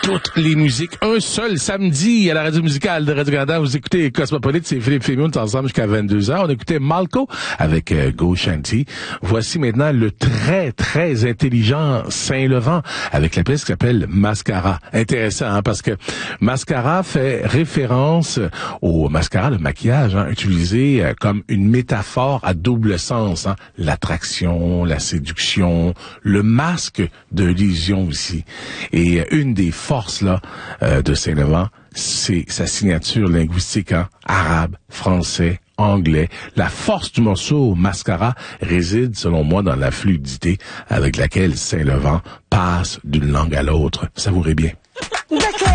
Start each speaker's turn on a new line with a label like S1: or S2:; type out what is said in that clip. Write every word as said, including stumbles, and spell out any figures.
S1: toutes les musiques. Un seul samedi à la radio musicale de Radio-Canada. Vous écoutez Cosmopolite, c'est Philippe Fémion, on est ensemble jusqu'à vingt-deux heures. On écoutait Malco avec euh, Go Shanty. Voici maintenant le très, très intelligent Saint-Levant avec la pièce qui s'appelle Mascara. Intéressant, hein, parce que Mascara fait référence au mascara, le maquillage, hein, utilisé euh, comme une métaphore à double sens. Hein, l'attraction, la séduction, le masque de l'illusion aussi. Et euh, une des forces là euh, de Saint-Levant, c'est sa signature linguistique, hein, arabe, français, anglais. La force du morceau Mascara réside, selon moi, dans la fluidité avec laquelle Saint-Levant passe d'une langue à l'autre. Savourez bien.
S2: D'accord.